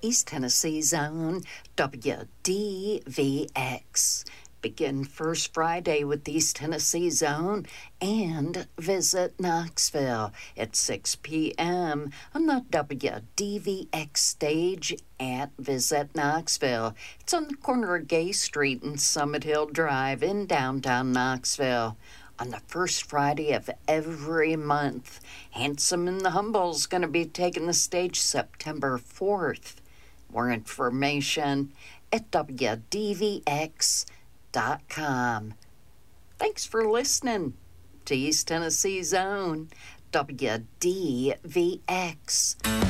East Tennessee Zone, WDVX. Begin first Friday with East Tennessee Zone and visit Knoxville at 6 p.m. on the WDVX stage at Visit Knoxville. It's on the corner of Gay Street and Summit Hill Drive in downtown Knoxville. On the first Friday of every month, Handsome and the Humble's going to be taking the stage September 4th. More information at WDVX.com. Thanks for listening to East Tennessee Zone, WDVX.